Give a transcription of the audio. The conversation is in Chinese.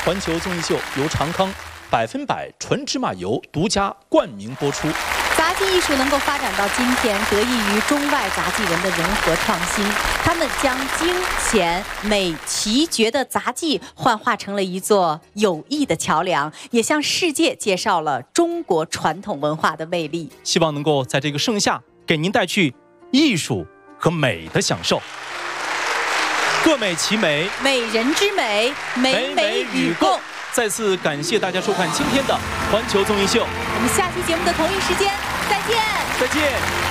环球综艺秀由长康100%纯芝麻油独家冠名播出。 杂技艺术能够发展到今天，得益于中外杂技人的融合创新。他们将精简美奇绝的杂技幻化成了一座有益的桥梁，也向世界介绍了中国传统文化的魅力。 希望能够在这个盛夏给您带去艺术和美的享受。各美其美， 美人之美，美美与共。 再次感谢大家收看今天的环球综艺秀， 我们下期节目的同一时间再见。 再见。